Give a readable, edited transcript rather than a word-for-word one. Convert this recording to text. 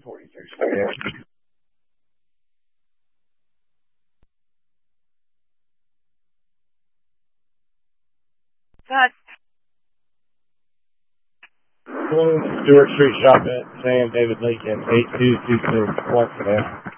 46 again. That's Stewart Street Shop at Sam David Lincoln, 8226 once again.